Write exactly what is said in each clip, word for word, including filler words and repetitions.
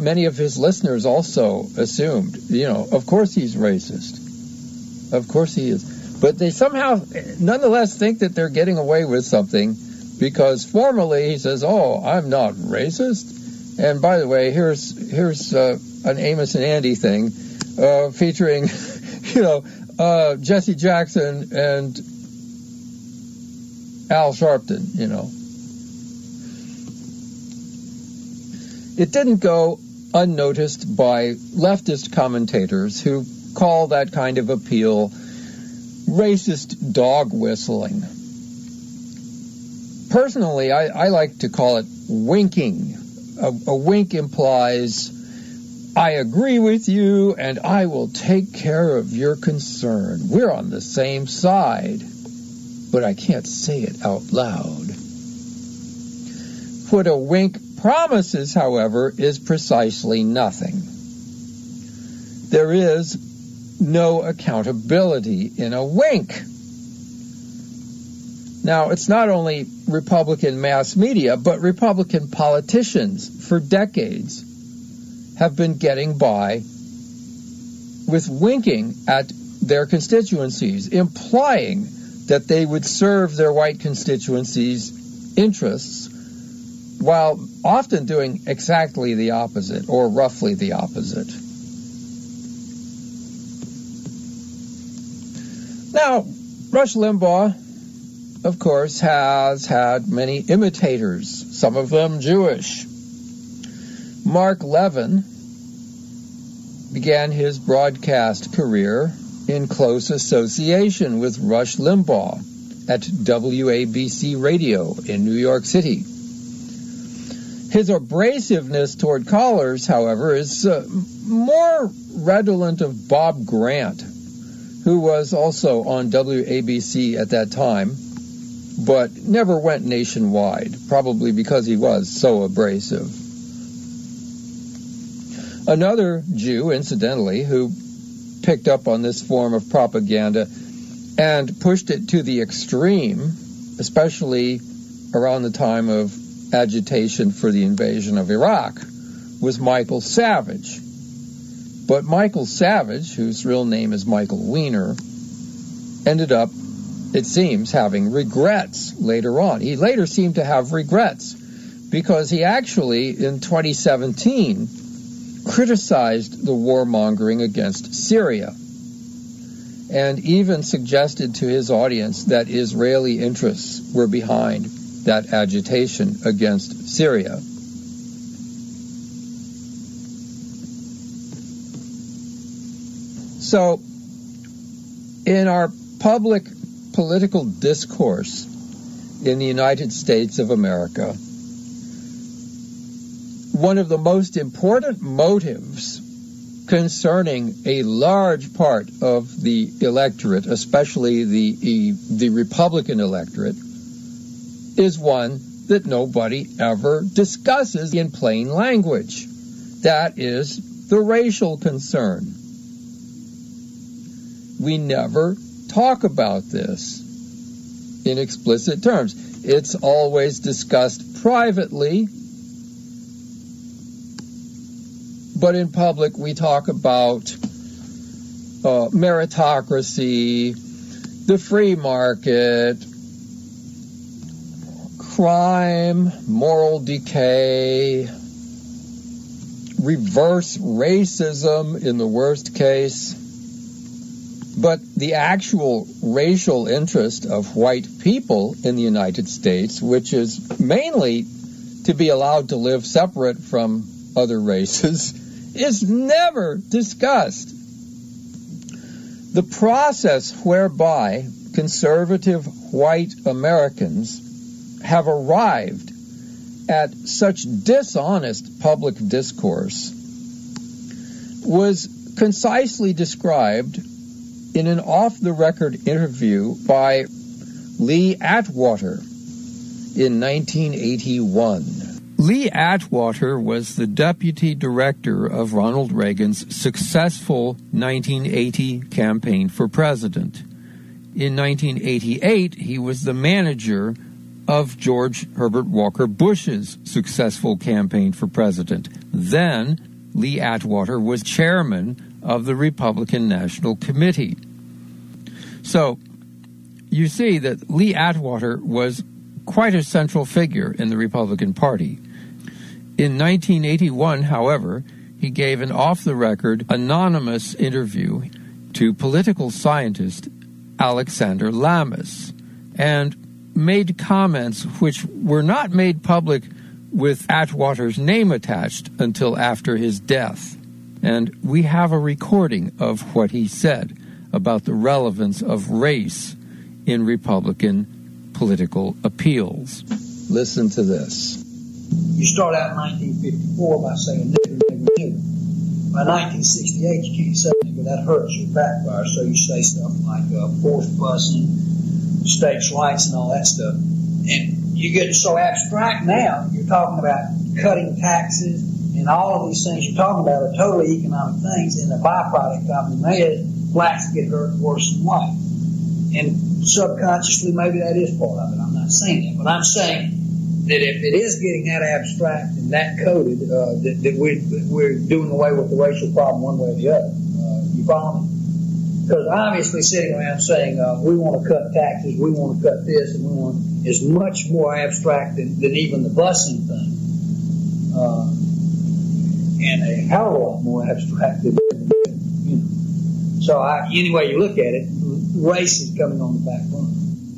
many of his listeners also assumed, you know, of course he's racist. Of course he is. But they somehow, nonetheless, think that they're getting away with something because formally he says, oh, I'm not racist. And by the way, here's here's uh, an Amos and Andy thing uh, featuring, you know, uh, Jesse Jackson and Al Sharpton, you know. It didn't go unnoticed by leftist commentators who call that kind of appeal racist dog whistling. Personally, I, I like to call it winking. A, a wink implies, I agree with you and I will take care of your concern. We're on the same side, but I can't say it out loud. What a wink promises, however, is precisely nothing. There is no accountability in a wink. Now, it's not only Republican mass media, but Republican politicians for decades have been getting by with winking at their constituencies, implying that they would serve their white constituencies' interests, while often doing exactly the opposite, or roughly the opposite. Now, Rush Limbaugh, of course, has had many imitators, some of them Jewish. Mark Levin began his broadcast career in close association with Rush Limbaugh at W A B C Radio in New York City. His abrasiveness toward callers, however, is uh, more redolent of Bob Grant, who was also on W A B C at that time, but never went nationwide, probably because he was so abrasive. Another Jew, incidentally, who picked up on this form of propaganda and pushed it to the extreme, especially around the time of agitation for the invasion of Iraq, was Michael Savage. But Michael Savage, whose real name is Michael Weiner, ended up, it seems, having regrets later on. He later seemed to have regrets because he actually, in twenty seventeen, criticized the warmongering against Syria and even suggested to his audience that Israeli interests were behind that agitation against Syria. So, in our public political discourse in the United States of America, one of the most important motives concerning a large part of the electorate, especially the, the Republican electorate, is one that nobody ever discusses in plain language. That is the racial concern. We never talk about this in explicit terms. It's always discussed privately, but in public we talk about uh, meritocracy, the free market, crime, moral decay, reverse racism in the worst case. But the actual racial interest of white people in the United States, which is mainly to be allowed to live separate from other races, is never discussed. The process whereby conservative white Americans have arrived at such dishonest public discourse was concisely described in an off-the-record interview by Lee Atwater in nineteen eighty-one. Lee Atwater was the deputy director of Ronald Reagan's successful nineteen eighty campaign for president. In nineteen eighty-eight, he was the manager of George Herbert Walker Bush's successful campaign for president. Then, Lee Atwater was chairman of the Republican National Committee. So you see that Lee Atwater was quite a central figure in the Republican Party. In nineteen eighty-one, however, he gave an off-the-record anonymous interview to political scientist Alexander Lamis and made comments which were not made public with Atwater's name attached until after his death. And we have a recording of what he said about the relevance of race in Republican political appeals. Listen to this. You start out in nineteen fifty-four by saying nigger, nigger, nigger. By nineteen sixty-eight, you can't say nigger. That hurts your backfire. So you say stuff like uh, forced busing, states' rights, and all that stuff. And you get so abstract now. You're talking about cutting taxes and all of these things you're talking about are totally economic things. And the byproduct of them is blacks get hurt worse than white. And subconsciously, maybe that is part of it. I'm not saying that, but I'm saying that if it is getting that abstract and that coded, uh, that, that we're, we're doing away with the racial problem one way or the other. Uh, you follow me? Because obviously sitting around saying uh, we want to cut taxes, we want to cut this, and we want is much more abstract than, than even the busing thing, uh, and a hell of a lot more abstract than, you know. So I, any way you look at it, race is coming on the back burner.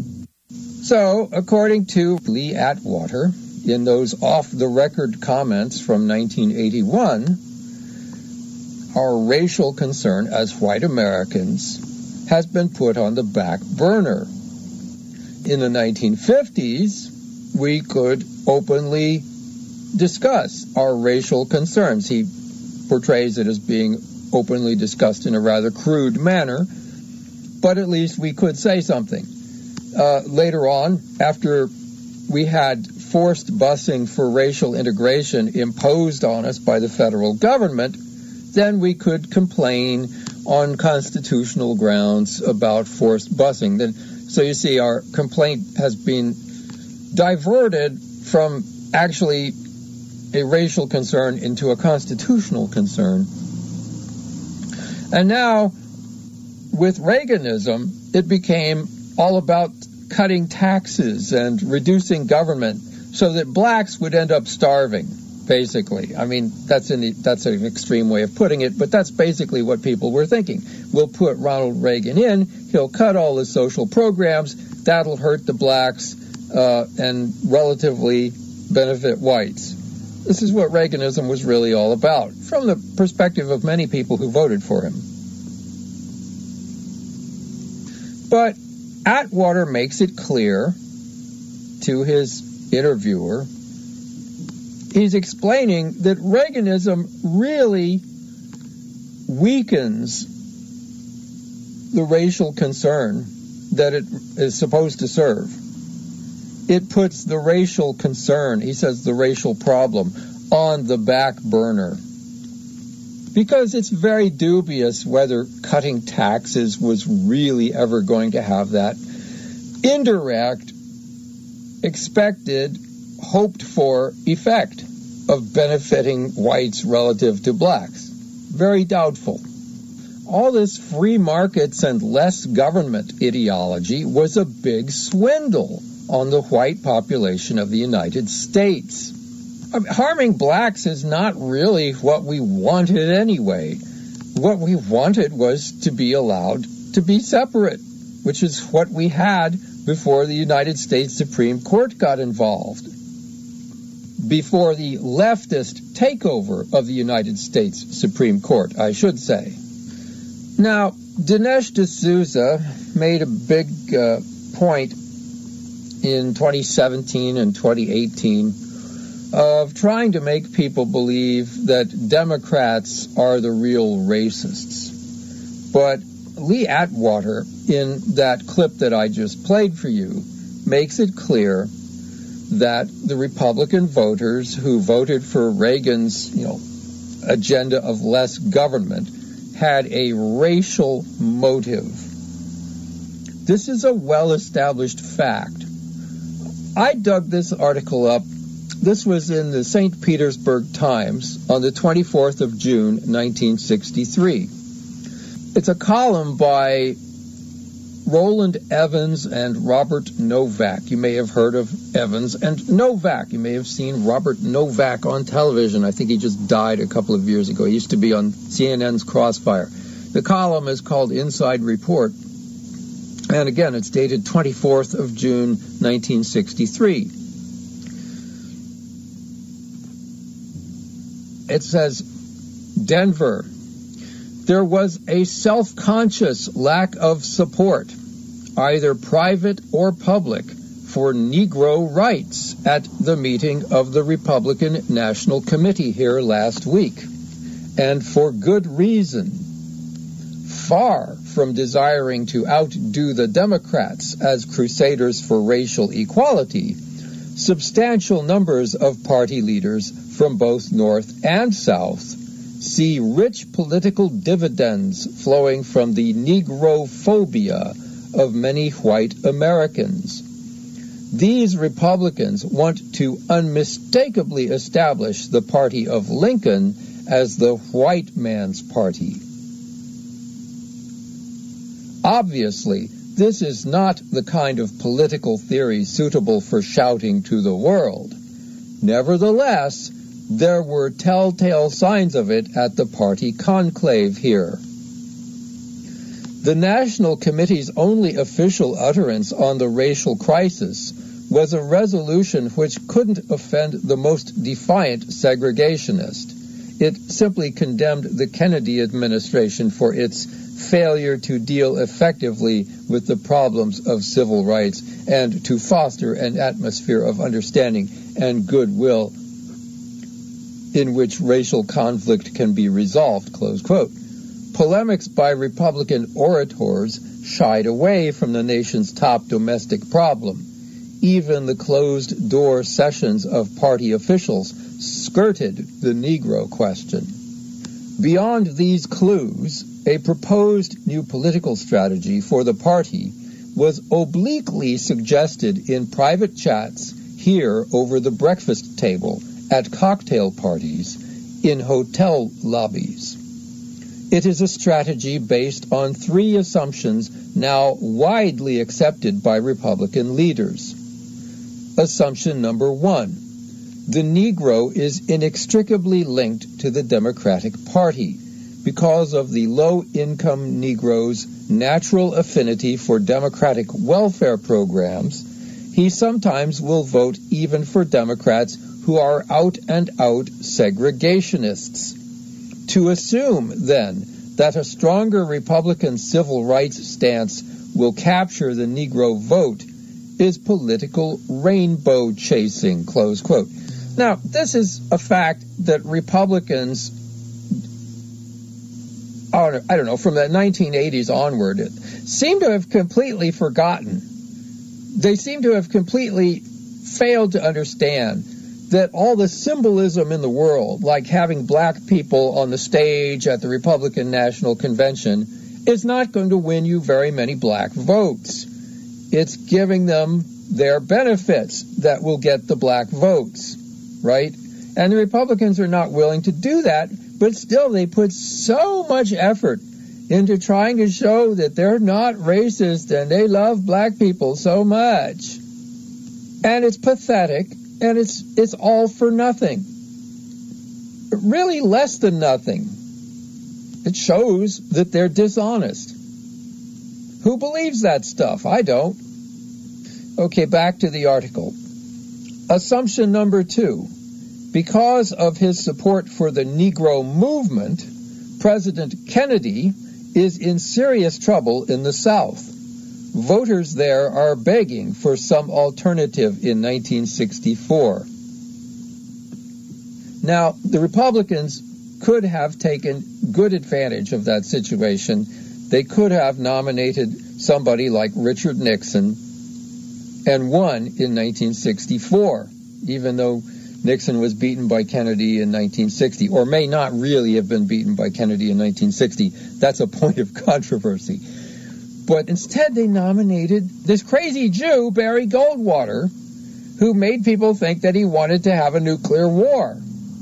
So, according to Lee Atwater, in those off-the-record comments from nineteen eighty-one, our racial concern as white Americans has been put on the back burner. In the nineteen fifties, we could openly discuss our racial concerns. He portrays it as being openly discussed in a rather crude manner, but at least we could say something. Uh, later on, after we had forced busing for racial integration imposed on us by the federal government, then we could complain on constitutional grounds about forced busing. Then, so you see, our complaint has been diverted from actually a racial concern into a constitutional concern. And now, with Reaganism, it became all about cutting taxes and reducing government so that blacks would end up starving, basically. I mean, that's in the, that's an extreme way of putting it, but that's basically what people were thinking. We'll put Ronald Reagan in, he'll cut all the social programs, that'll hurt the blacks uh, and relatively benefit whites. This is what Reaganism was really all about, from the perspective of many people who voted for him. But Atwater makes it clear to his interviewer, he's explaining that Reaganism really weakens the racial concern that it is supposed to serve. It puts the racial concern, he says the racial problem, on the back burner. Because it's very dubious whether cutting taxes was really ever going to have that indirect, expected, hoped-for effect of benefiting whites relative to blacks. Very doubtful. All this free markets and less government ideology was a big swindle on the white population of the United States. I mean, harming blacks is not really what we wanted anyway. What we wanted was to be allowed to be separate, which is what we had before the United States Supreme Court got involved. Before the leftist takeover of the United States Supreme Court, I should say. Now, Dinesh D'Souza made a big uh, point in twenty seventeen and twenty eighteen of trying to make people believe that Democrats are the real racists. But Lee Atwater, in that clip that I just played for you, makes it clear that the Republican voters who voted for Reagan's, you know, agenda of less government had a racial motive. This is a well-established fact. I dug this article up This was in the Saint Petersburg Times on the twenty-fourth of June, nineteen sixty-three. It's a column by Roland Evans and Robert Novak. You may have heard of Evans and Novak. You may have seen Robert Novak on television. I think he just died a couple of years ago. He used to be on C N N's Crossfire. The column is called Inside Report. And again, it's dated twenty-fourth of June, nineteen sixty-three. It says, Denver, there was a self-conscious lack of support, either private or public, for Negro rights at the meeting of the Republican National Committee here last week, and for good reason. Far from desiring to outdo the Democrats as crusaders for racial equality, substantial numbers of party leaders from both North and South see rich political dividends flowing from the Negrophobia of many white Americans. These Republicans want to unmistakably establish the party of Lincoln as the white man's party. Obviously, this is not the kind of political theory suitable for shouting to the world. Nevertheless, there were telltale signs of it at the party conclave here. The National Committee's only official utterance on the racial crisis was a resolution which couldn't offend the most defiant segregationist. It simply condemned the Kennedy administration for its failure to deal effectively with the problems of civil rights and to foster an atmosphere of understanding and goodwill in which racial conflict can be resolved, close quote. Polemics by Republican orators shied away from the nation's top domestic problem. Even the closed-door sessions of party officials skirted the Negro question. Beyond these clues, a proposed new political strategy for the party was obliquely suggested in private chats here over the breakfast table, at cocktail parties, in hotel lobbies. It is a strategy based on three assumptions now widely accepted by Republican leaders. Assumption number one, the Negro is inextricably linked to the Democratic Party because of the low-income Negro's natural affinity for Democratic welfare programs. He sometimes will vote even for Democrats who are out-and-out segregationists. To assume, then, that a stronger Republican civil rights stance will capture the Negro vote is political rainbow chasing, close quote. Now, this is a fact that Republicans, I don't know, from the nineteen eighties onward, seem to have completely forgotten. They seem to have completely failed to understand that all the symbolism in the world, like having black people on the stage at the Republican National Convention, is not going to win you very many black votes. It's giving them their benefits that will get the black votes, right? And the Republicans are not willing to do that, but still they put so much effort into trying to show that they're not racist and they love black people so much. And it's pathetic. And it's it's all for nothing. Really less than nothing. It shows that they're dishonest. Who believes that stuff? I don't. Okay, back to the article. Assumption number two. Because of his support for the Negro movement, President Kennedy is in serious trouble in the South. Voters there are begging for some alternative in nineteen sixty-four. Now, the Republicans could have taken good advantage of that situation. They could have nominated somebody like Richard Nixon and won in nineteen sixty-four, even though Nixon was beaten by Kennedy in nineteen sixty, or may not really have been beaten by Kennedy in nineteen sixty. That's a point of controversy. But instead they nominated this crazy Jew, Barry Goldwater, who made people think that he wanted to have a nuclear war.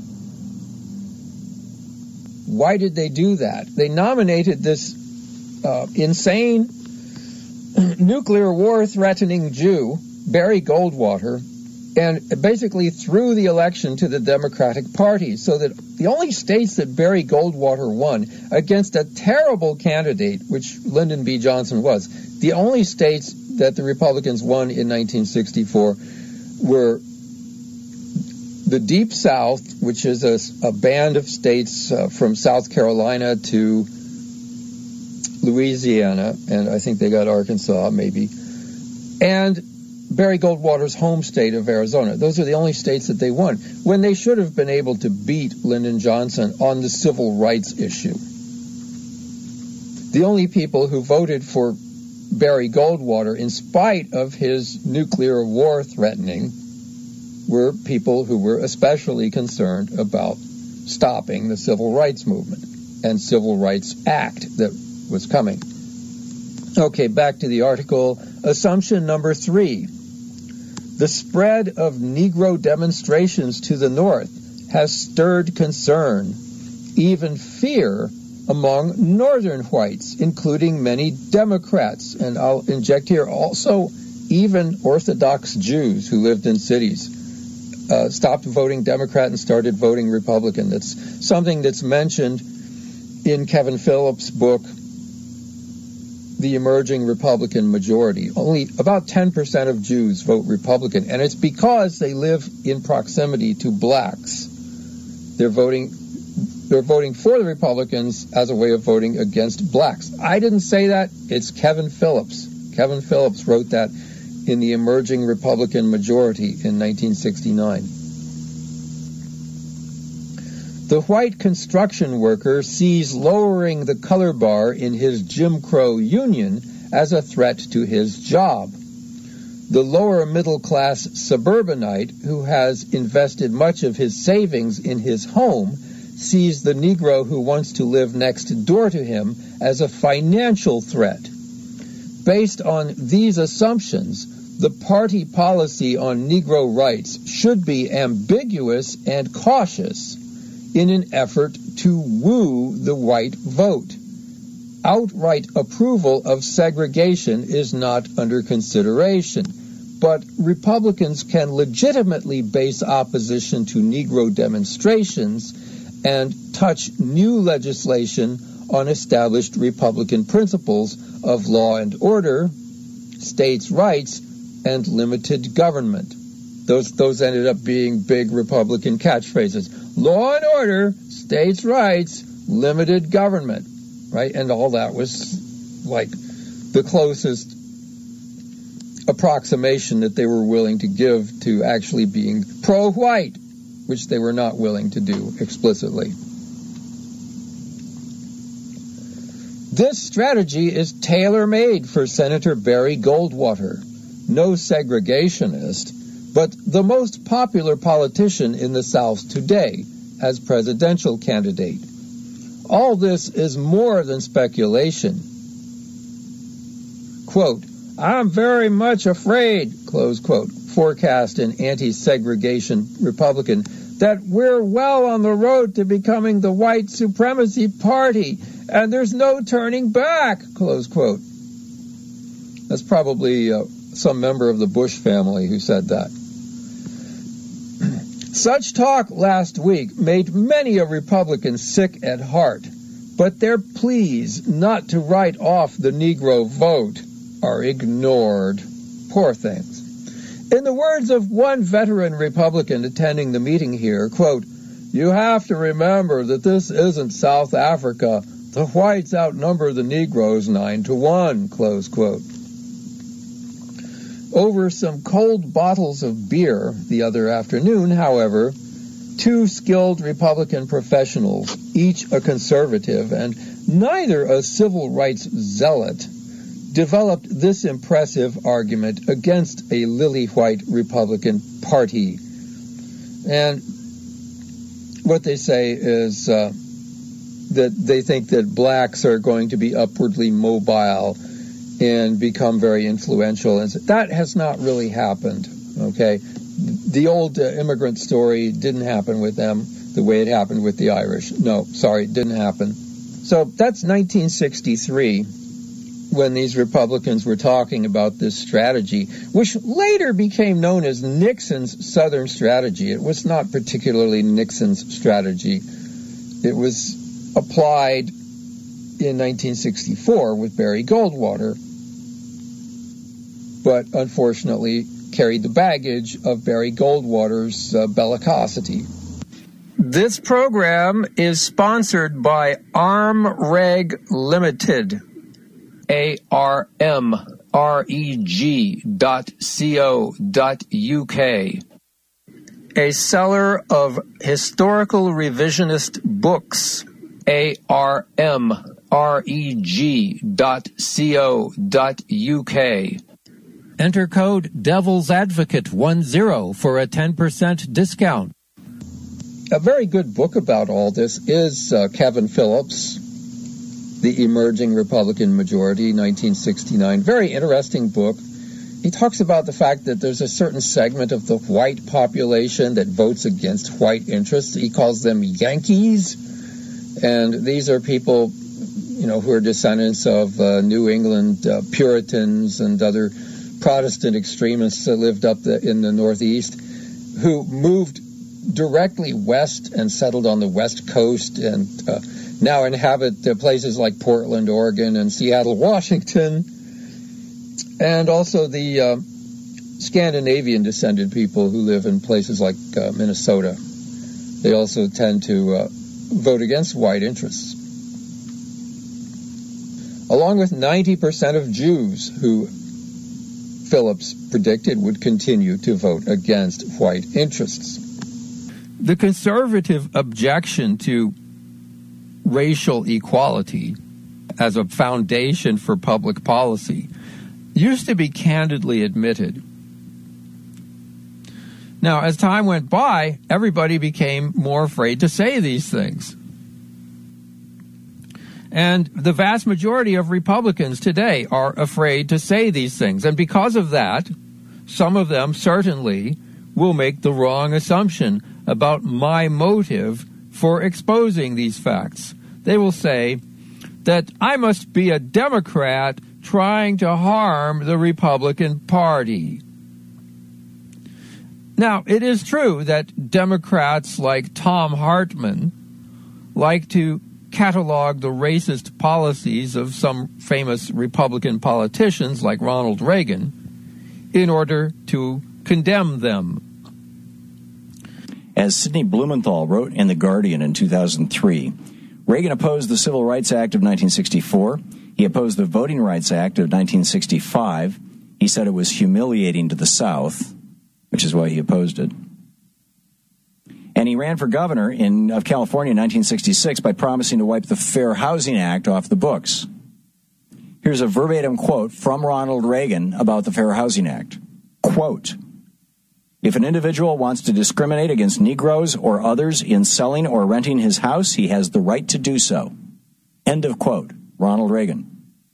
Why did they do that? They nominated this uh, insane nuclear war threatening Jew, Barry Goldwater, and basically threw the election to the Democratic Party, so that the only states that Barry Goldwater won against a terrible candidate, which Lyndon B. Johnson was, the only states that the Republicans won in nineteen sixty-four were the Deep South, which is a, a band of states uh, from South Carolina to Louisiana, and I think they got Arkansas maybe, and Barry Goldwater's home state of Arizona. Those are the only states that they won, when they should have been able to beat Lyndon Johnson on the civil rights issue. The only people who voted for Barry Goldwater, in spite of his nuclear war threatening, were people who were especially concerned about stopping the civil rights movement and civil rights act that was coming. Okay, back to the article. Assumption number three. The spread of Negro demonstrations to the north has stirred concern, even fear, among northern whites, including many Democrats, and I'll inject here also even Orthodox Jews who lived in cities. Uh, stopped voting Democrat and started voting Republican. That's something that's mentioned in Kevin Phillips' book, The Emerging Republican Majority. Only about ten percent of Jews vote Republican, and it's because they live in proximity to blacks. They're voting, they're voting for the Republicans as a way of voting against blacks. I didn't say that. It's Kevin Phillips. Kevin Phillips wrote that in The Emerging Republican Majority in nineteen sixty-nine. The white construction worker sees lowering the color bar in his Jim Crow union as a threat to his job. The lower middle-class suburbanite, who has invested much of his savings in his home, sees the Negro who wants to live next door to him as a financial threat. Based on these assumptions, the party policy on Negro rights should be ambiguous and cautious in an effort to woo the white vote. Outright approval of segregation is not under consideration, but Republicans can legitimately base opposition to Negro demonstrations and touch new legislation on established Republican principles of law and order, states' rights, and limited government. Those those ended up being big Republican catchphrases. Law and order, states' rights, limited government, right? And all that was like the closest approximation that they were willing to give to actually being pro-white, which they were not willing to do explicitly. This strategy is tailor-made for Senator Barry Goldwater, no segregationist, but the most popular politician in the South today as presidential candidate. All this is more than speculation. Quote, I'm very much afraid, close quote, forecast an anti-segregation Republican, that we're well on the road to becoming the white supremacy party, and there's no turning back, close quote. That's probably uh, some member of the Bush family who said that. Such talk last week made many a Republican sick at heart, but their pleas not to write off the Negro vote are ignored. Poor things. In the words of one veteran Republican attending the meeting here, quote, you have to remember that this isn't South Africa. The whites outnumber the Negroes nine to one, close quote. Over some cold bottles of beer the other afternoon, however, two skilled Republican professionals, each a conservative and neither a civil rights zealot, developed this impressive argument against a lily-white Republican Party. And what they say is uh, that they think that blacks are going to be upwardly mobile and become very influential. And that has not really happened, okay? the old uh, immigrant story didn't happen with them the way it happened with the Irish. No, sorry, it didn't happen. So that's nineteen sixty-three, when these Republicans were talking about this strategy, which later became known as Nixon's Southern strategy. It was not particularly Nixon's strategy. It was applied in nineteen sixty-four with Barry Goldwater, but unfortunately carried the baggage of Barry Goldwater's uh, bellicosity. This program is sponsored by ArmReg Limited, A R M R E G dot C O dot U K, a seller of historical revisionist books, A R M R E G dot C O dot U K. Enter code Devil's Advocate ten for a ten percent discount. A very good book about all this is uh, Kevin Phillips, The Emerging Republican Majority, nineteen sixty-nine. Very interesting book. He talks about the fact that there's a certain segment of the white population that votes against white interests. He calls them Yankees. And these are people, you know, who are descendants of uh, New England uh, Puritans and other Protestant extremists that lived up the, in the Northeast, who moved directly west and settled on the West Coast and uh, now inhabit uh, places like Portland, Oregon, and Seattle, Washington, and also the uh, Scandinavian descended people who live in places like uh, Minnesota. They also tend to uh, vote against white interests, along with ninety percent of Jews who Phillips predicted would continue to vote against white interests. The conservative objection to racial equality as a foundation for public policy used to be candidly admitted. Now, as time went by, everybody became more afraid to say these things. And the vast majority of Republicans today are afraid to say these things. And because of that, some of them certainly will make the wrong assumption about my motive for exposing these facts. They will say that I must be a Democrat trying to harm the Republican Party. Now, it is true that Democrats like Thom Hartmann like to catalog the racist policies of some famous Republican politicians like Ronald Reagan in order to condemn them. As Sidney Blumenthal wrote in The Guardian in two thousand three, Reagan opposed the Civil Rights Act of nineteen sixty-four. He opposed the Voting Rights Act of nineteen sixty-five. He said it was humiliating to the South, which is why he opposed it. And he ran for governor in, of California in nineteen sixty-six by promising to wipe the Fair Housing Act off the books. Here's a verbatim quote from Ronald Reagan about the Fair Housing Act. Quote, "If an individual wants to discriminate against Negroes or others in selling or renting his house, he has the right to do so." End of quote. Ronald Reagan.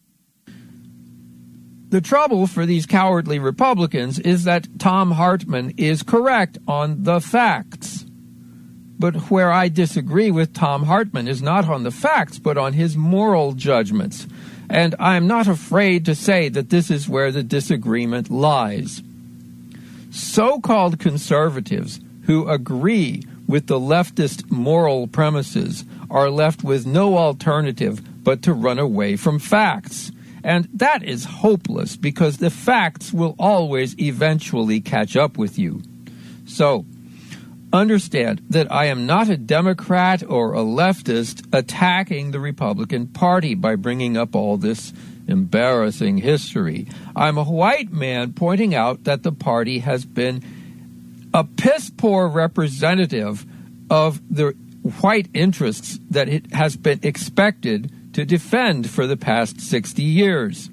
The trouble for these cowardly Republicans is that Thom Hartmann is correct on the facts. But where I disagree with Thom Hartmann is not on the facts, but on his moral judgments. And I'm not afraid to say that this is where the disagreement lies. So-called conservatives who agree with the leftist moral premises are left with no alternative but to run away from facts. And that is hopeless because the facts will always eventually catch up with you. So, understand that I am not a Democrat or a leftist attacking the Republican Party by bringing up all this embarrassing history. I'm a white man pointing out that the party has been a piss-poor representative of the white interests that it has been expected to defend for the past sixty years.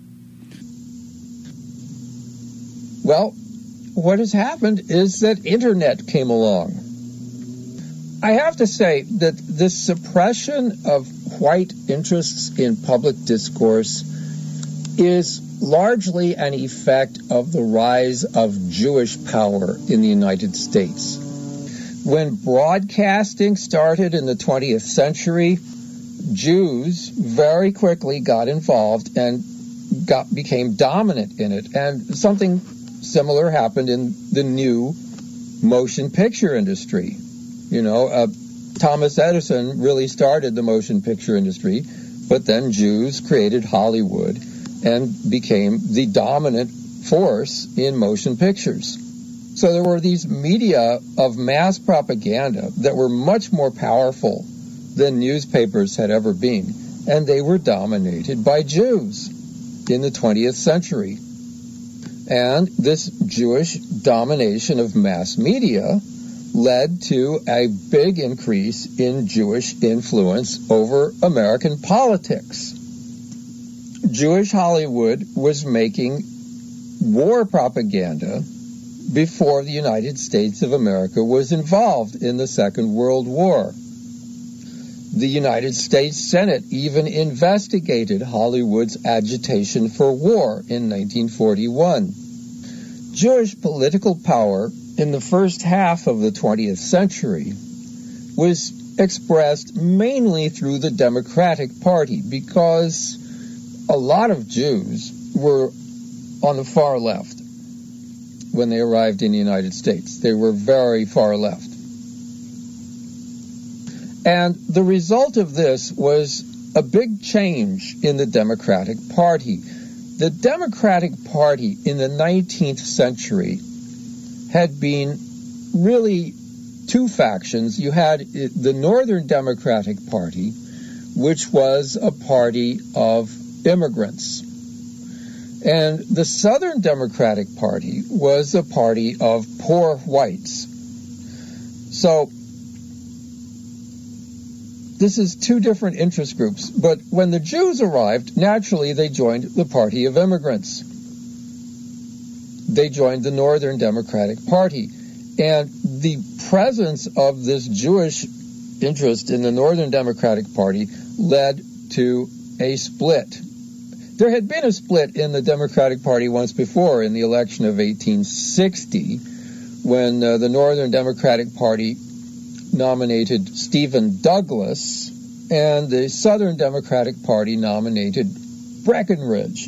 Well, what has happened is that internet came along. I have to say that this suppression of white interests in public discourse is largely an effect of the rise of Jewish power in the United States. When broadcasting started in the twentieth century, Jews very quickly got involved and got became dominant in it. And something similar happened in the new motion picture industry. You know, uh, Thomas Edison really started the motion picture industry, but then Jews created Hollywood and became the dominant force in motion pictures. So there were these media of mass propaganda that were much more powerful than newspapers had ever been, and they were dominated by Jews in the twentieth century. And this Jewish domination of mass media led to a big increase in Jewish influence over American politics. Jewish Hollywood was making war propaganda before the United States of America was involved in the Second World War. The United States Senate even investigated Hollywood's agitation for war in nineteen forty-one. Jewish political power in the first half of the twentieth century was expressed mainly through the Democratic Party, because a lot of Jews were on the far left when they arrived in the United States. They were very far left. And the result of this was a big change in the Democratic Party. The Democratic Party in the nineteenth century had been really two factions. You had the Northern Democratic Party, which was a party of immigrants. And the Southern Democratic Party was a party of poor whites. So this is two different interest groups. But when the Jews arrived, naturally they joined the party of immigrants. They joined the Northern Democratic Party. And the presence of this Jewish interest in the Northern Democratic Party led to a split. There had been a split in the Democratic Party once before in the election of eighteen sixty, when uh, the Northern Democratic Party nominated Stephen Douglas and the Southern Democratic Party nominated Breckinridge.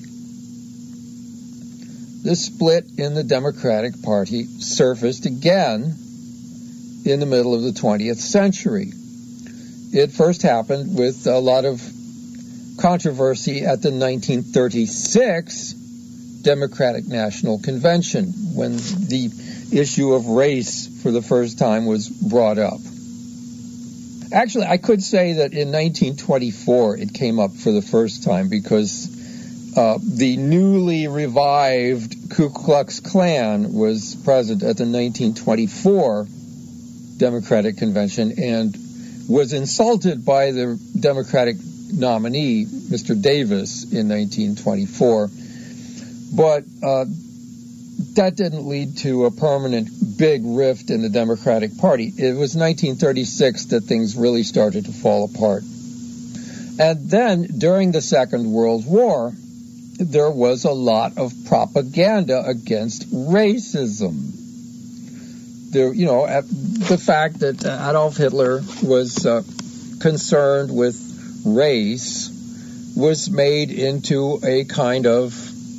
This split in the Democratic Party surfaced again in the middle of the twentieth century. It first happened with a lot of controversy at the nineteen thirty-six Democratic National Convention, when the issue of race for the first time was brought up. Actually, I could say that in nineteen twenty-four it came up for the first time, because uh, the newly revived Ku Klux Klan was present at the nineteen twenty-four Democratic Convention and was insulted by the Democratic nominee, Mister Davis, in nineteen twenty-four. But uh, that didn't lead to a permanent big rift in the Democratic Party. It was nineteen thirty-six that things really started to fall apart. And then, during the Second World War, there was a lot of propaganda against racism. There, you know, the fact that Adolf Hitler was uh, concerned with race was made into a kind of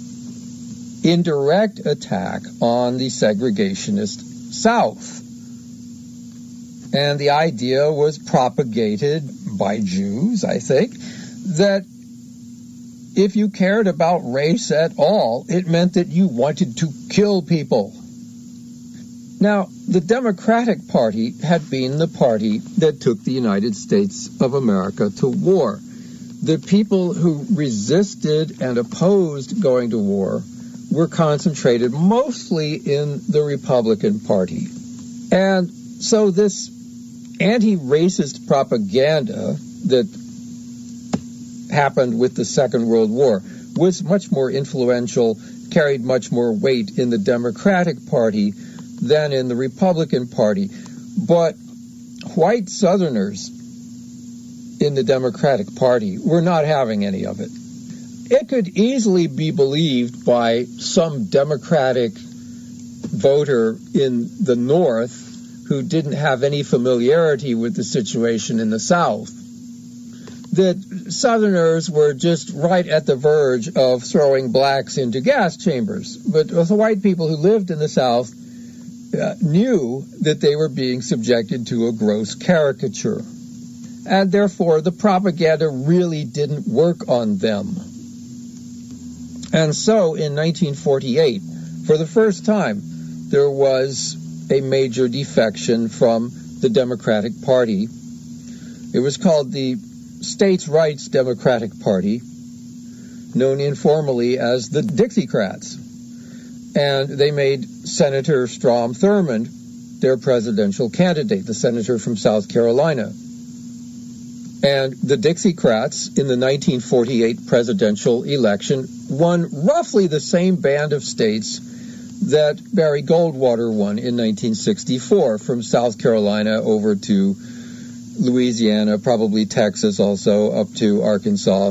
indirect attack on the segregationist South. And the idea was propagated by Jews, I think, that if you cared about race at all, it meant that you wanted to kill people. Now, the Democratic Party had been the party that took the United States of America to war. The people who resisted and opposed going to war were concentrated mostly in the Republican Party. And so this anti-racist propaganda that happened with the Second World War was much more influential, carried much more weight in the Democratic Party than in the Republican Party. But white Southerners in the Democratic Party were not having any of it. it could easily be believed by some Democratic voter in the North who didn't have any familiarity with the situation in the South that Southerners were just right at the verge of throwing blacks into gas chambers. But the white people who lived in the South uh, knew that they were being subjected to a gross caricature. And therefore, the propaganda really didn't work on them. And so, in nineteen forty-eight, for the first time, there was a major defection from the Democratic Party. It was called the States' Rights Democratic Party, known informally as the Dixiecrats. And they made Senator Strom Thurmond their presidential candidate, the senator from South Carolina. And the Dixiecrats in the nineteen forty-eight presidential election won roughly the same band of states that Barry Goldwater won in nineteen sixty-four, from South Carolina over to Louisiana, probably Texas also, up to Arkansas.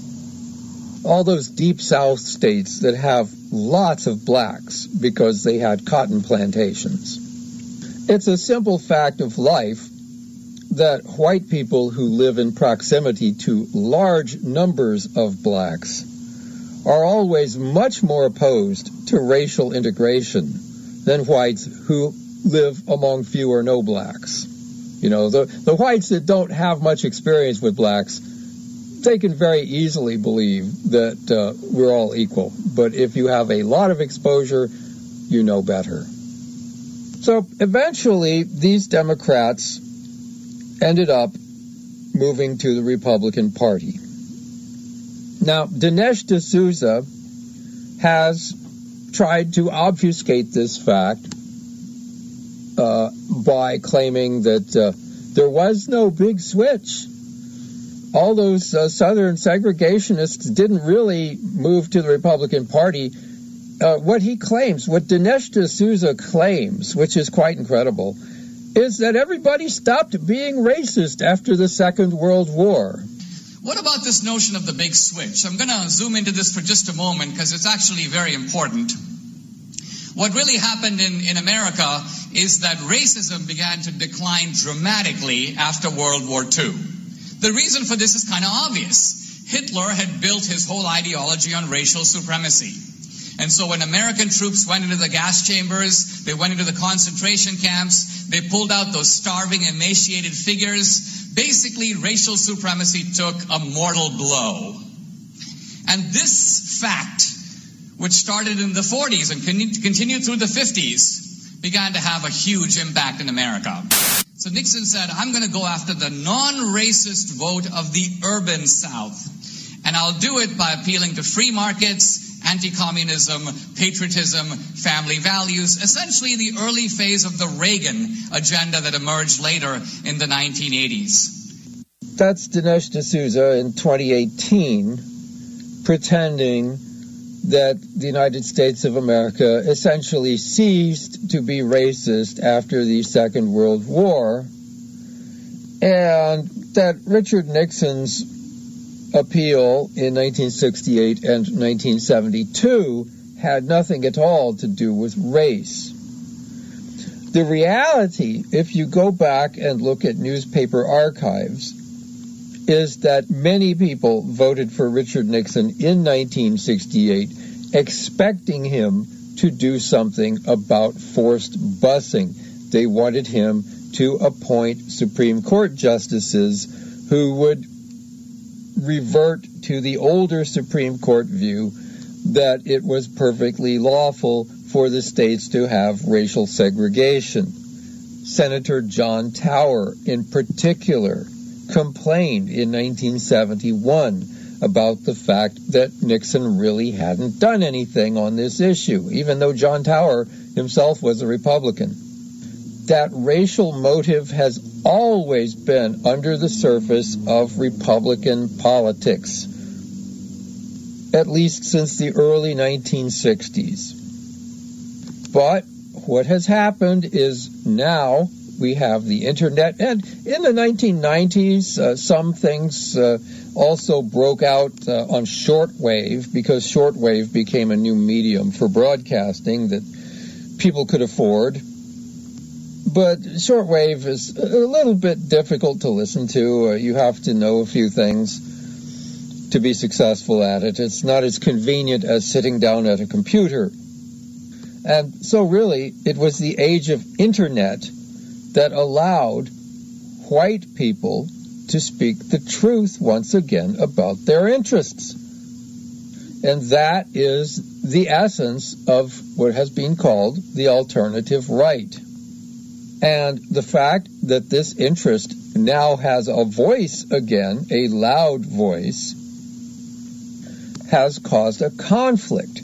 All those deep South states that have lots of blacks because they had cotton plantations. It's a simple fact of life that white people who live in proximity to large numbers of blacks are always much more opposed to racial integration than whites who live among few or no blacks. You know, the, the whites that don't have much experience with blacks, they can very easily believe that uh, we're all equal. But if you have a lot of exposure, you know better. So eventually, these Democrats ended up moving to the Republican Party. Now, Dinesh D'Souza has tried to obfuscate this fact uh, by claiming that uh, there was no big switch. All those uh, Southern segregationists didn't really move to the Republican Party. Uh, what he claims, what Dinesh D'Souza claims, which is quite incredible, is that everybody stopped being racist after the Second World War. What about this notion of the big switch? I'm going to zoom into this for just a moment because it's actually very important. What really happened in, in America is that racism began to decline dramatically after World War Two. The reason for this is kind of obvious. Hitler had built his whole ideology on racial supremacy. And so when American troops went into the gas chambers, they went into the concentration camps, they pulled out those starving, emaciated figures. Basically, racial supremacy took a mortal blow. And this fact, which started in the forties and continued through the fifties, began to have a huge impact in America. So Nixon said, I'm going to go after the non-racist vote of the urban South. And I'll do it by appealing to free markets, anti-communism, patriotism, family values, essentially the early phase of the Reagan agenda that emerged later in the nineteen eighties. That's Dinesh D'Souza in twenty eighteen, pretending that the United States of America essentially ceased to be racist after the Second World War, and that Richard Nixon's appeal in nineteen sixty-eight and nineteen seventy-two had nothing at all to do with race. The reality, if you go back and look at newspaper archives, is that many people voted for Richard Nixon in nineteen sixty-eight expecting him to do something about forced busing. They wanted him to appoint Supreme Court justices who would revert to the older Supreme Court view that it was perfectly lawful for the states to have racial segregation. Senator John Tower, in particular, complained in nineteen seventy-one about the fact that Nixon really hadn't done anything on this issue, even though John Tower himself was a Republican. That racial motive has always been under the surface of Republican politics, at least since the early nineteen sixties. But what has happened is now we have the internet, and in the nineteen nineties, uh, some things uh, also broke out uh, on shortwave, because shortwave became a new medium for broadcasting that people could afford. But shortwave is a little bit difficult to listen to. Uh, you have to know a few things to be successful at it. It's not as convenient as sitting down at a computer. And so really, it was the age of internet that allowed white people to speak the truth once again about their interests. And that is the essence of what has been called the alternative right. And the fact that this interest now has a voice again, a loud voice, has caused a conflict.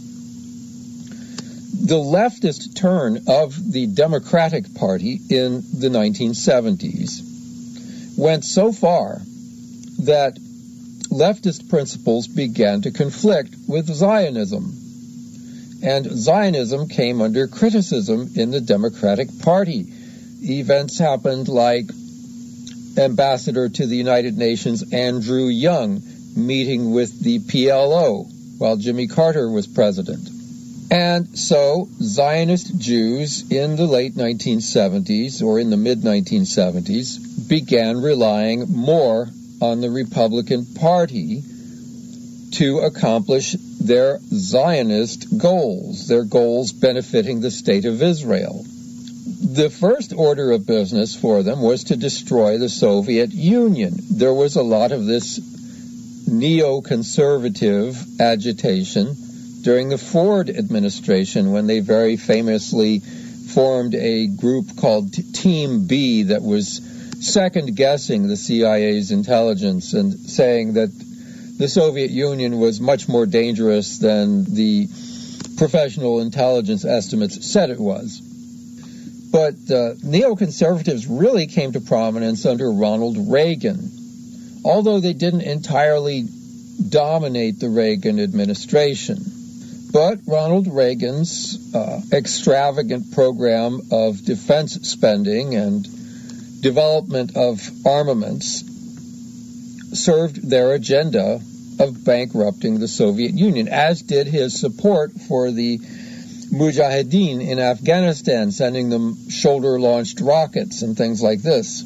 The leftist turn of the Democratic Party in the nineteen seventies went so far that leftist principles began to conflict with Zionism. And Zionism came under criticism in the Democratic Party. Events happened like Ambassador to the United Nations Andrew Young meeting with the P L O while Jimmy Carter was president. And so Zionist Jews in the late nineteen seventies or in the mid nineteen seventies began relying more on the Republican Party to accomplish their Zionist goals, their goals benefiting the state of Israel. The first order of business for them was to destroy the Soviet Union. There was a lot of this neoconservative agitation during the Ford administration, when they very famously formed a group called Team B that was second-guessing the C I A's intelligence and saying that the Soviet Union was much more dangerous than the professional intelligence estimates said it was. But uh, neoconservatives really came to prominence under Ronald Reagan, although they didn't entirely dominate the Reagan administration. But Ronald Reagan's uh, extravagant program of defense spending and development of armaments served their agenda of bankrupting the Soviet Union, as did his support for the Mujahideen in Afghanistan, sending them shoulder-launched rockets and things like this.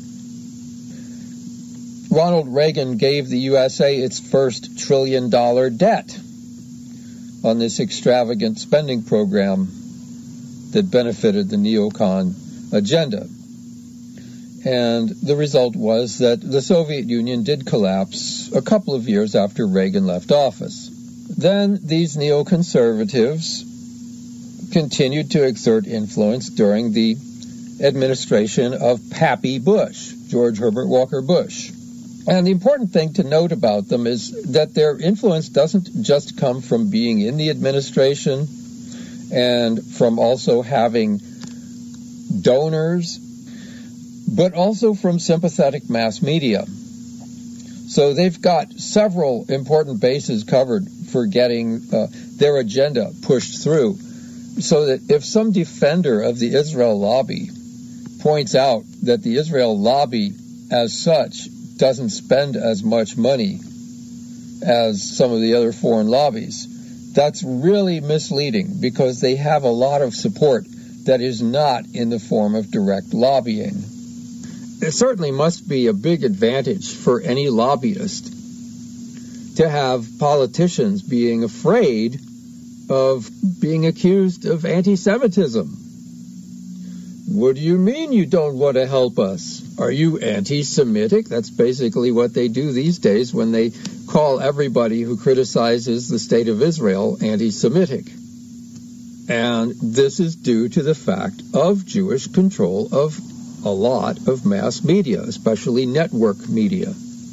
Ronald Reagan gave the U S A its first trillion-dollar debt on this extravagant spending program that benefited the neocon agenda. And the result was that the Soviet Union did collapse a couple of years after Reagan left office. Then these neoconservatives continued to exert influence during the administration of Pappy Bush, George Herbert Walker Bush. And the important thing to note about them is that their influence doesn't just come from being in the administration and from also having donors, but also from sympathetic mass media. So they've got several important bases covered for getting uh, their agenda pushed through, so that if some defender of the Israel lobby points out that the Israel lobby as such doesn't spend as much money as some of the other foreign lobbies, that's really misleading, because they have a lot of support that is not in the form of direct lobbying. It certainly must be a big advantage for any lobbyist to have politicians being afraid of being accused of anti-Semitism. What do you mean you don't want to help us? Are you anti-Semitic? That's basically what they do these days when they call everybody who criticizes the state of Israel anti-Semitic. And this is due to the fact of Jewish control of a lot of mass media, especially network media.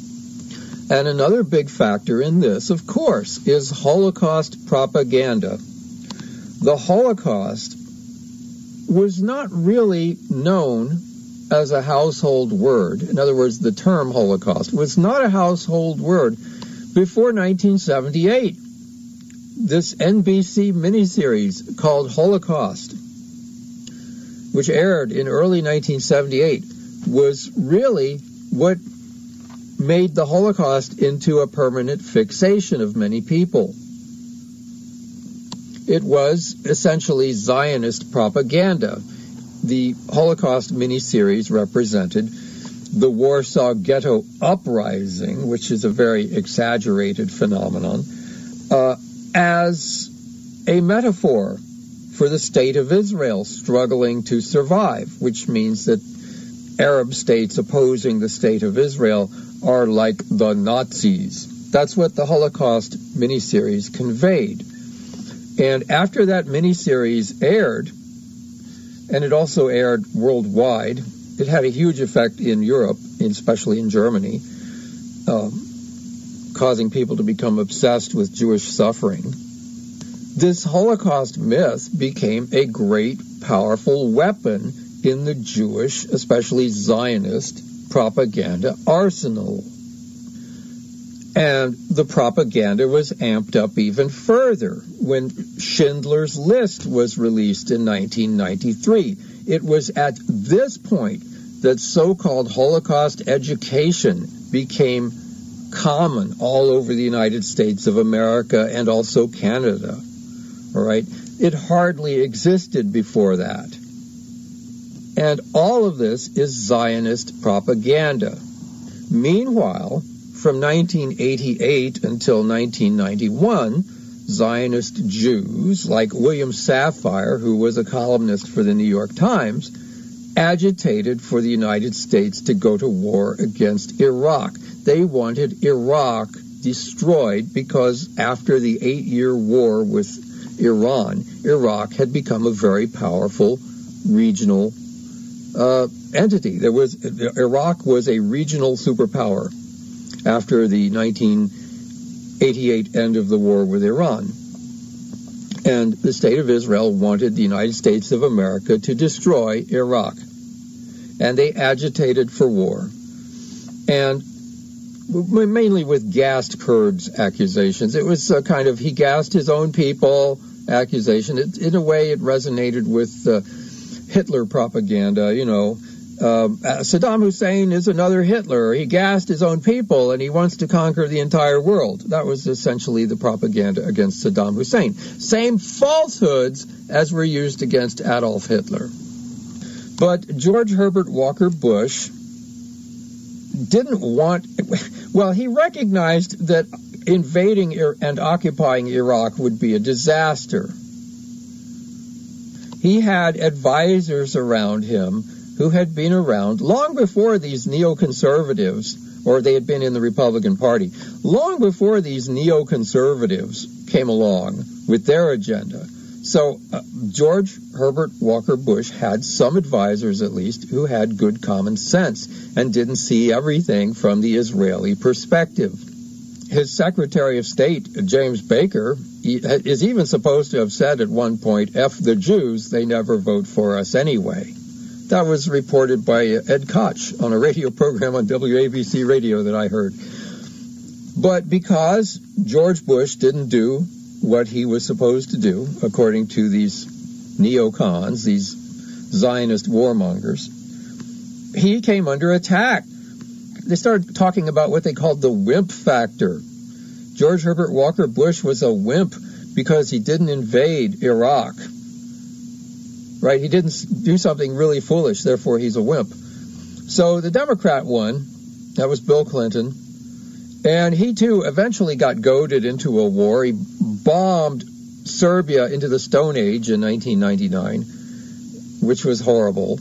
And another big factor in this, of course, is Holocaust propaganda. The Holocaust was not really known as a household word. In other words, the term Holocaust was not a household word before nineteen seventy-eight. This N B C miniseries called Holocaust, which aired in early nineteen seventy-eight, was really what made the Holocaust into a permanent fixation of many people. It was essentially Zionist propaganda. The Holocaust miniseries represented the Warsaw Ghetto Uprising, which is a very exaggerated phenomenon, uh, as a metaphor for the state of Israel struggling to survive, which means that Arab states opposing the state of Israel are like the Nazis. That's what the Holocaust miniseries conveyed. And after that miniseries aired, and it also aired worldwide, it had a huge effect in Europe, especially in Germany, um, causing people to become obsessed with Jewish suffering. This Holocaust myth became a great, powerful weapon in the Jewish, especially Zionist, propaganda arsenal. And the propaganda was amped up even further when Schindler's List was released in nineteen ninety-three. It was at this point that so-called Holocaust education became common all over the United States of America and also Canada. All right? It hardly existed before that. And all of this is Zionist propaganda. Meanwhile, from nineteen eighty-eight until nineteen ninety-one, Zionist Jews, like William Safire, who was a columnist for the New York Times, agitated for the United States to go to war against Iraq. They wanted Iraq destroyed because after the eight-year war with Iran, Iraq had become a very powerful regional uh, entity. There was Iraq was a regional superpower after the nineteen eighty-eight end of the war with Iran. And the state of Israel wanted the United States of America to destroy Iraq. And they agitated for war. And mainly with gassed Kurds accusations. It was a kind of he gassed his own people accusation. It, in a way, it resonated with uh, Hitler propaganda, you know. Uh, Saddam Hussein is another Hitler. He gassed his own people and he wants to conquer the entire world. That was essentially the propaganda against Saddam Hussein. Same falsehoods as were used against Adolf Hitler. But George Herbert Walker Bush didn't want, well, he recognized that invading and occupying Iraq would be a disaster. He had advisors around him who had been around long before these neoconservatives, or they had been in the Republican Party, long before these neoconservatives came along with their agenda. So uh, George Herbert Walker Bush had some advisors, at least, who had good common sense and didn't see everything from the Israeli perspective. His Secretary of State, James Baker, is even supposed to have said at one point, F the Jews, they never vote for us anyway. That was reported by Ed Koch on a radio program on W A B C radio that I heard. But because George Bush didn't do what he was supposed to do, according to these neocons, these Zionist warmongers, he came under attack. They started talking about what they called the wimp factor. George Herbert Walker Bush was a wimp because he didn't invade Iraq. Right? He didn't do something really foolish, therefore he's a wimp. So the Democrat won. That was Bill Clinton. And he, too, eventually got goaded into a war. He bombed Serbia into the Stone Age in nineteen ninety-nine, which was horrible.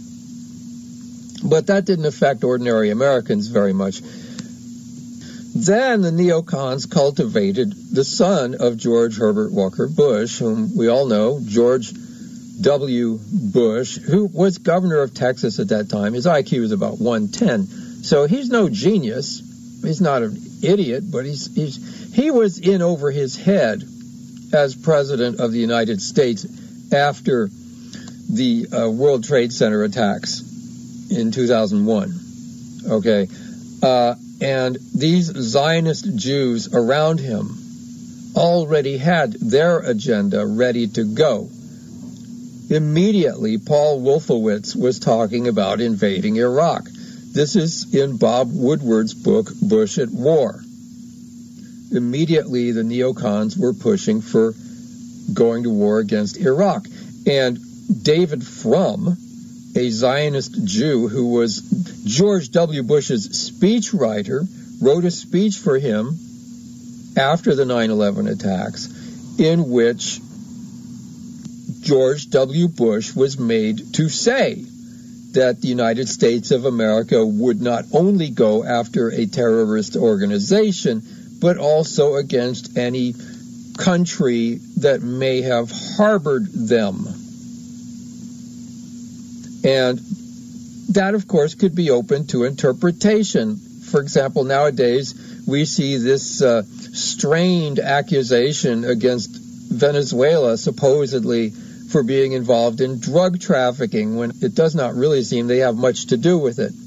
But that didn't affect ordinary Americans very much. Then the neocons cultivated the son of George Herbert Walker Bush, whom we all know, George W. Bush, who was governor of Texas at that time. His I Q was about one ten. So he's no genius. He's not an idiot, but he's, he's he was in over his head as president of the United States after the uh, World Trade Center attacks in two thousand one. Okay. Uh, and these Zionist Jews around him already had their agenda ready to go. immediately Paul Wolfowitz was talking about invading Iraq. This is in Bob Woodward's book, Bush at War. Immediately the neocons were pushing for going to war against Iraq. And David Frum, a Zionist Jew who was George W. Bush's speechwriter, wrote a speech for him after the nine eleven attacks in which George W. Bush was made to say that the United States of America would not only go after a terrorist organization, but also against any country that may have harbored them. And that, of course, could be open to interpretation. For example, nowadays we see this uh, strained accusation against Venezuela, supposedly for being involved in drug trafficking, when it does not really seem they have much to do with it.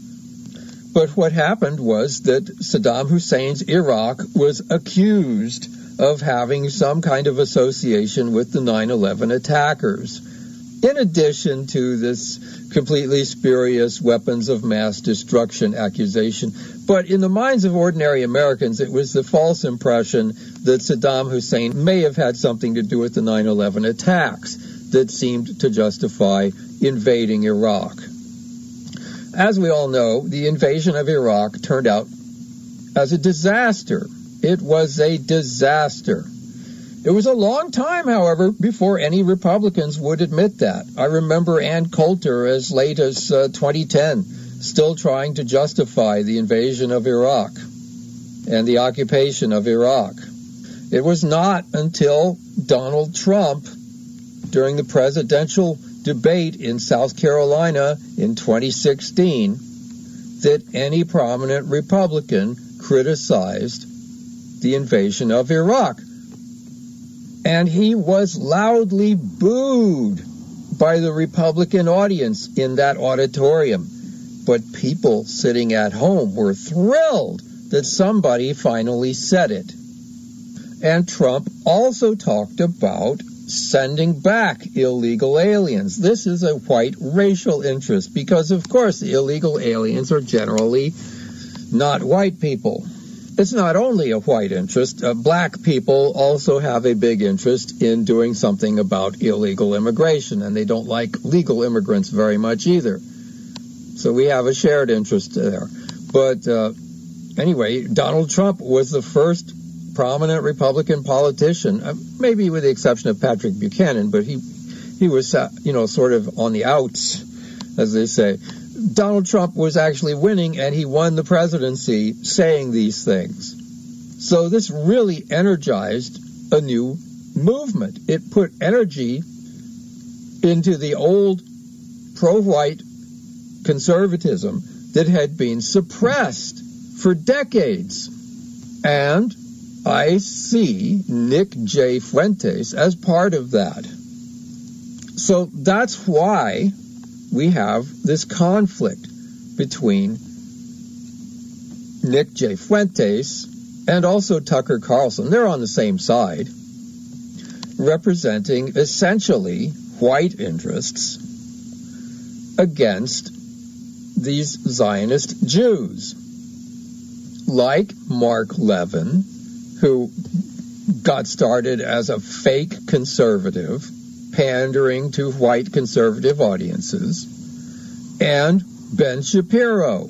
But what happened was that Saddam Hussein's Iraq was accused of having some kind of association with the nine eleven attackers, in addition to this completely spurious weapons of mass destruction accusation. But in the minds of ordinary Americans, it was the false impression that Saddam Hussein may have had something to do with the nine eleven attacks that seemed to justify invading Iraq. As we all know, the invasion of Iraq turned out as a disaster. It was a disaster. It was a long time, however, before any Republicans would admit that. I remember Ann Coulter as late as uh, twenty ten still trying to justify the invasion of Iraq and the occupation of Iraq. It was not until Donald Trump, during the presidential debate in South Carolina in twenty sixteen, that any prominent Republican criticized the invasion of Iraq. And he was loudly booed by the Republican audience in that auditorium. But people sitting at home were thrilled that somebody finally said it. And Trump also talked about sending back illegal aliens. This is a white racial interest because, of course, the illegal aliens are generally not white people. It's not only a white interest. Uh, black people also have a big interest in doing something about illegal immigration, and they don't like legal immigrants very much either. So we have a shared interest there. But uh, anyway, Donald Trump was the first prominent Republican politician, uh, maybe with the exception of Patrick Buchanan, but he he was, uh, you know, sort of on the outs, as they say. Donald Trump was actually winning, and he won the presidency saying these things. So this really energized a new movement. It put energy into the old pro-white conservatism that had been suppressed for decades. And I see Nick J. Fuentes as part of that. So that's why we have this conflict between Nick J. Fuentes and also Tucker Carlson. They're on the same side, representing essentially white interests against these Zionist Jews, like Mark Levin, who got started as a fake conservative, pandering to white conservative audiences, and Ben Shapiro.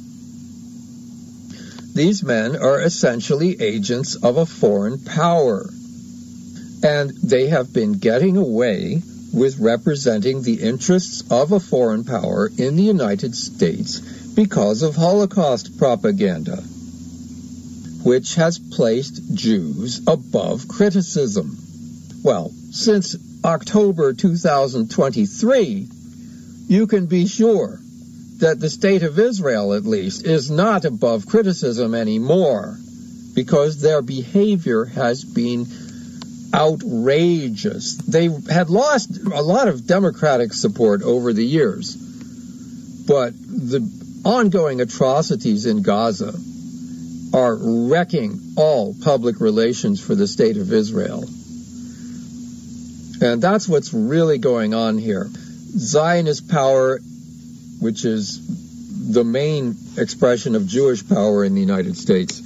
These men are essentially agents of a foreign power, and they have been getting away with representing the interests of a foreign power in the United States because of Holocaust propaganda, which has placed Jews above criticism. Well, since October two thousand twenty-three, you can be sure that the state of Israel, at least, is not above criticism anymore, because their behavior has been outrageous. They had lost a lot of Democratic support over the years, but the ongoing atrocities in Gaza are wrecking all public relations for the state of Israel. And that's what's really going on here. Zionist power, which is the main expression of Jewish power in the United States,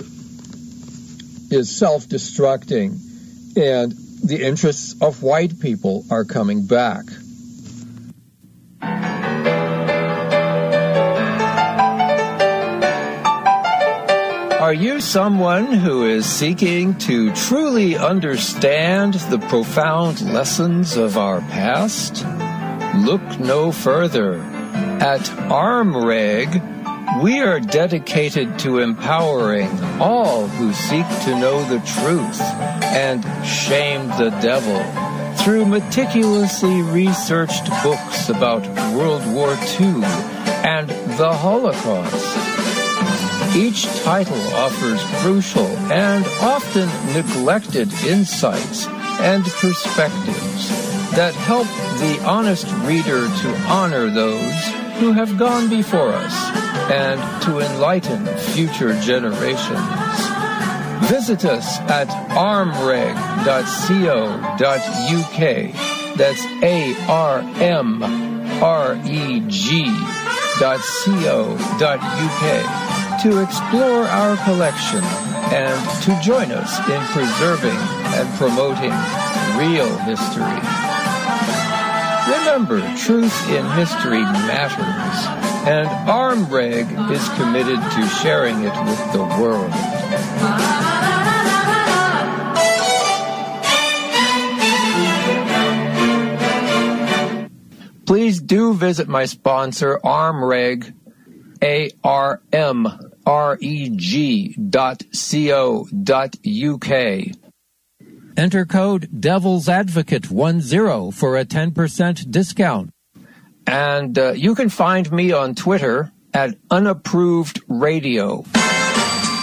is self-destructing, and the interests of white people are coming back. Are you someone who is seeking to truly understand the profound lessons of our past? Look no further. At ArmReg, we are dedicated to empowering all who seek to know the truth and shame the devil through meticulously researched books about World War Two and the Holocaust. Each title offers crucial and often neglected insights and perspectives that help the honest reader to honor those who have gone before us and to enlighten future generations. Visit us at armreg dot co dot uk. That's A R M R E G dot co dot uk. to explore our collection and to join us in preserving and promoting real history. Remember, truth in history matters, and ArmReg is committed to sharing it with the world. Please do visit my sponsor, ArmReg, A R M R E G dot co dot uk. Enter code Devil's Advocate ten for a ten percent discount. And uh, you can find me on Twitter at Unapproved Radio.